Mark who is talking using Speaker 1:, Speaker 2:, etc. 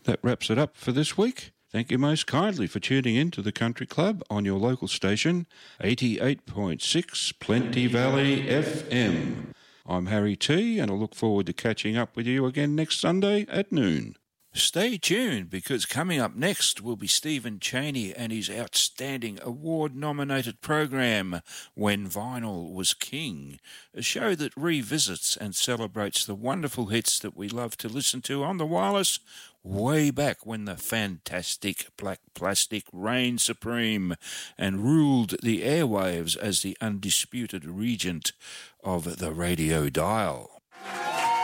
Speaker 1: That wraps it up for this week. Thank you most kindly for tuning in to the Country Club on your local station, 88.6 Plenty Valley FM. I'm Harry T, and I look forward to catching up with you again next Sunday at noon. Stay tuned, because coming up next will be Stephen Chaney and his outstanding award-nominated program, When Vinyl Was King, a show that revisits and celebrates the wonderful hits that we love to listen to on the wireless way back when the fantastic black plastic reigned supreme and ruled the airwaves as the undisputed regent of the radio dial.